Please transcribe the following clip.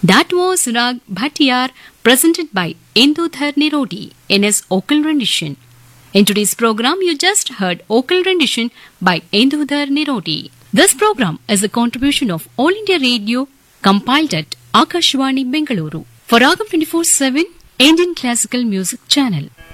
That was Rag Bhattiyar presented by Indudhar Nirodi in his vocal rendition. In today's program, you just heard vocal rendition by Indudhar Nirodi. This program is a contribution of All India Radio compiled at Akashvani Bengaluru for Ragam 24/7 Indian Classical Music Channel.